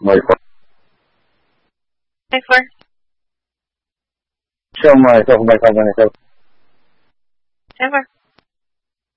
Mời Phật. Hi, Fleur. Show mời không. Jennifer.